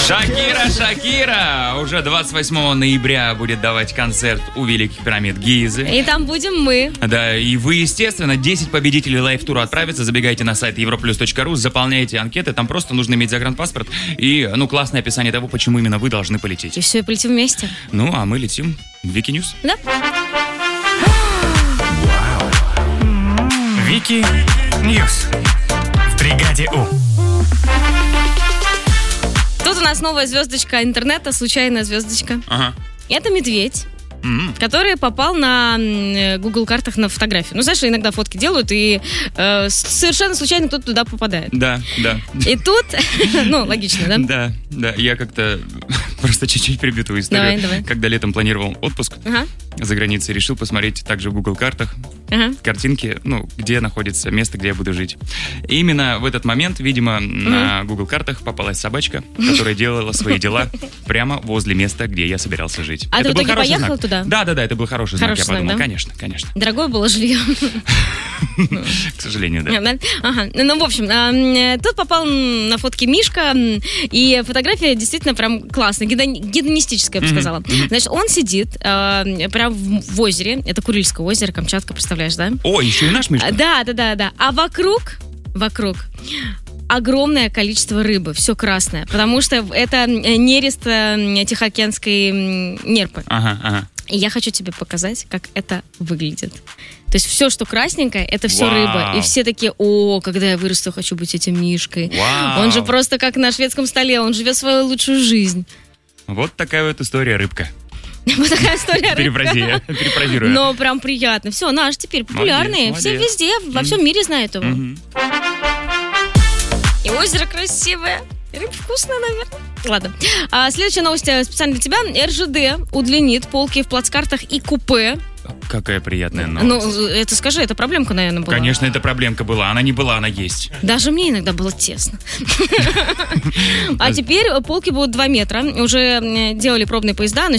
Шакира! Уже 28 ноября будет давать концерт у Великих пирамид Гизы. И там будем мы. Да, и вы, естественно, 10 победителей лайв-тура отправятся. Забегайте на сайт europlus.ru, заполняйте анкеты. Там просто нужно иметь загранпаспорт и, классное описание того, почему именно вы должны полететь. И все, и полетим вместе. Ну, а мы летим в Вики Ньюс. Да. Вики Ньюс в бригаде У. Тут у нас новая звездочка интернета, случайная звездочка. Ага. Это медведь, который попал на Google картах на фотографию. Ну, знаешь, иногда фотки делают, и совершенно случайно кто-то туда попадает. Да. И тут, логично, да? Да, я как-то просто чуть-чуть прибью твою историю. Давай. Когда летом планировал отпуск Ага. за границей, решил посмотреть также в Google картах картинки, где находится место, где я буду жить. И именно в этот момент, видимо, на Google картах попалась собачка, которая делала свои дела прямо возле места, где я собирался жить. А Это ты в был итоге хороший поехал знак. туда? Да, это был хороший знак, я Хороший знак, подумал. да? Конечно. Дорогое было жилье. К сожалению, да. Ага. Ну, в общем, тут попал на фотки Мишка, и фотография действительно прям классная, гедонистическая, я бы сказала. Значит, он сидит прям в озере, это Курильское озеро, Камчатка, представляешь, да? О, еще и наш Мишка. Да. А вокруг огромное количество рыбы, все красное, потому что это нерест Тихоокеанской нерпы. Ага. И я хочу тебе показать, как это выглядит. То есть все, что красненькое, это все рыба. И все такие: когда я вырасту, хочу быть этим Мишкой. Вау. Он же просто как на шведском столе, он живет свою лучшую жизнь. Вот такая вот история рыбка. Вот такая история рыбка. Перефразируя. Но прям приятно. Все, наш теперь популярный. Молодец. Все везде, во всем мире знают его. И озеро красивое. И рыба вкусная, наверное. Ладно. Следующая новость специально для тебя. РЖД удлинит полки в плацкартах и купе. Какая приятная новость. Ну, это скажи, это проблемка, наверное, была. Конечно, это проблемка была. Она не была, она есть. Даже мне иногда было тесно. А теперь полки будут 2 метра. Уже делали пробные поезда, но